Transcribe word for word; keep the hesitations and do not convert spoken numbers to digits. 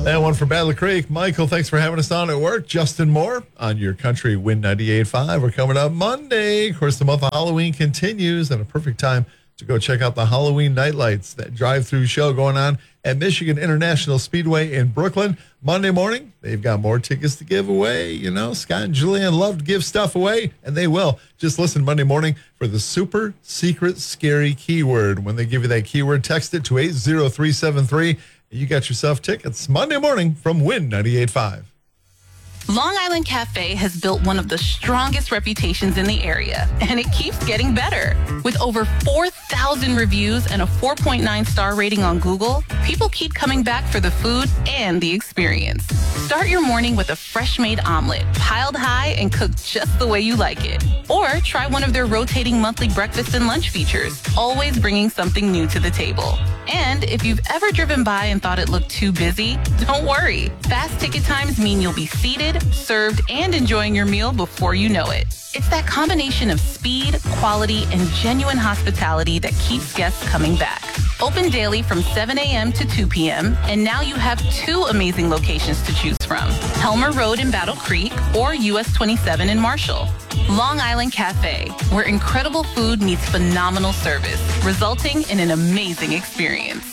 That one from Battle Creek. Michael, thanks for having us on at work. Justin Moore on your country Win ninety-eight point five. We're coming up Monday. Of course, the month of Halloween continues, and a perfect time to go check out the Halloween Nightlights, that drive-through show going on at Michigan International Speedway in Brooklyn. Monday morning, they've got more tickets to give away. You know, Scott and Julianne love to give stuff away, and they will. Just listen Monday morning for the super secret scary keyword. When they give you that keyword, text it to eight zero three seven three. You got yourself tickets Monday morning from Win ninety-eight point five. Long Island Cafe has built one of the strongest reputations in the area, and it keeps getting better. With over four thousand reviews and a four point nine star rating on Google, people keep coming back for the food and the experience. Start your morning with a fresh-made omelet, piled high and cooked just the way you like it. Or try one of their rotating monthly breakfast and lunch features, always bringing something new to the table. And if you've ever driven by and thought it looked too busy, don't worry. Fast ticket times mean you'll be seated, served, and enjoying your meal before you know it. It's that combination of speed, quality, and genuine hospitality that keeps guests coming back. Open daily from seven a.m. to two p.m., and now you have two amazing locations to choose from. Helmer Road in Battle Creek or U S twenty-seven in Marshall. Long Island Cafe, where incredible food meets phenomenal service, resulting in an amazing experience.